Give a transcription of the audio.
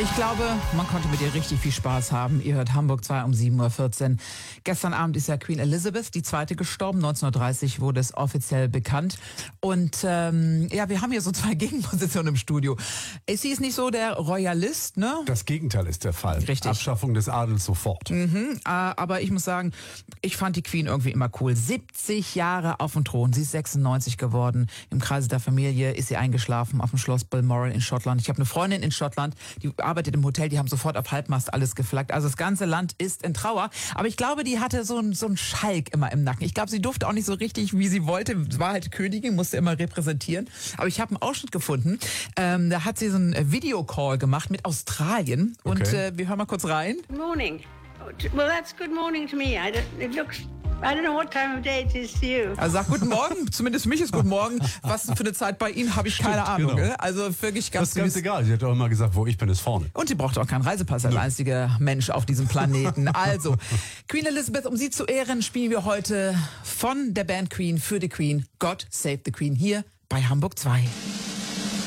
Ich glaube, man konnte mit ihr richtig viel Spaß haben. Ihr hört Hamburg 2 um 7.14 Uhr. Gestern Abend ist ja Queen Elizabeth, die zweite, gestorben. 1930 wurde es offiziell bekannt. Und ja, wir haben hier so zwei Gegenpositionen im Studio. Sie ist nicht so der Royalist, ne? Das Gegenteil ist der Fall. Richtig. Abschaffung des Adels sofort. Aber ich muss sagen, ich fand die Queen irgendwie immer cool. 70 Jahre auf dem Thron. Sie ist 96 geworden. Im Kreise der Familie ist sie eingeschlafen auf dem Schloss Balmoral in Schottland. Ich habe eine Freundin in Schottland, die arbeitet im Hotel, die haben sofort auf Halbmast alles geflaggt. Also das ganze Land ist in Trauer. Aber ich glaube, die hatte so einen Schalk immer im Nacken. Ich glaube, sie durfte auch nicht so richtig, wie sie wollte. War halt Königin, musste immer repräsentieren. Aber ich habe einen Ausschnitt gefunden. Da hat sie so einen Videocall gemacht mit Australien. Okay. Und wir hören mal kurz rein. Good morning. Well, that's good morning to me. I don't know what time of day it is to you. Also sagt guten Morgen, zumindest für mich ist guten Morgen. Was für eine Zeit bei Ihnen, habe ich keine Ahnung. genau. Ne? Also wirklich ganz Das ist ganz süß. egal. Sie hat auch immer gesagt, wo ich bin, ist vorne. Und sie braucht auch keinen Reisepass als einziger Mensch auf diesem Planeten. Also, Queen Elizabeth, um sie zu ehren, spielen wir heute von der Band Queen für die Queen God Save the Queen hier bei Hamburg 2.